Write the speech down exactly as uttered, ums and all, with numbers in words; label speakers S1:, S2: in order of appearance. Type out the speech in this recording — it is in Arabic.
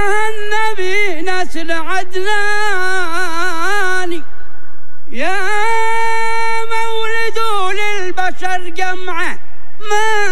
S1: النبي نسل عدناني يا مولد للبشر جمعه ما